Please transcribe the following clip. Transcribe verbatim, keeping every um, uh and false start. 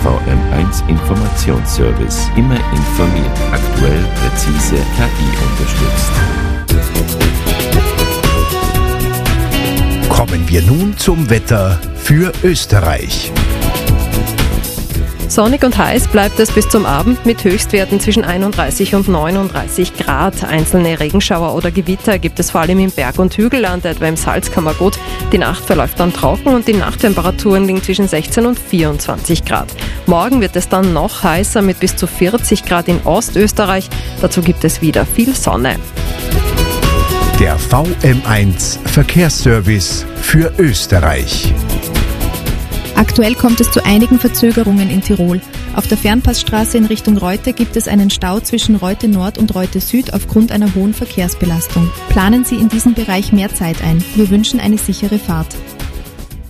V M eins Informationsservice. Immer informiert, aktuell, präzise, K I-unterstützt. Kommen wir nun zum Wetter für Österreich. Sonnig und heiß bleibt es bis zum Abend mit Höchstwerten zwischen einunddreißig und neununddreißig Grad. Einzelne Regenschauer oder Gewitter gibt es vor allem im Berg- und Hügelland, etwa im Salzkammergut. Die Nacht verläuft dann trocken und die Nachttemperaturen liegen zwischen sechzehn und vierundzwanzig Grad. Morgen wird es dann noch heißer mit bis zu vierzig Grad in Ostösterreich. Dazu gibt es wieder viel Sonne. Der V M eins Verkehrsservice für Österreich. Aktuell kommt es zu einigen Verzögerungen in Tirol. Auf der Fernpassstraße in Richtung Reute gibt es einen Stau zwischen Reute Nord und Reute Süd aufgrund einer hohen Verkehrsbelastung. Planen Sie in diesem Bereich mehr Zeit ein. Wir wünschen eine sichere Fahrt.